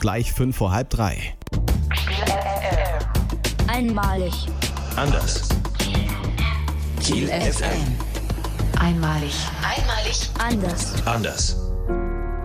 gleich 5 vor halb 3. Einmalig. Anders. Kiel FM. Einmalig. Einmalig. Anders. Anders.